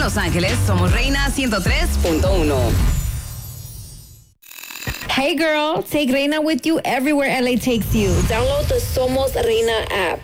Los Ángeles somos Reina 103.1. Hey girl, take Reina with you everywhere LA takes you. Download the Somos Reina app.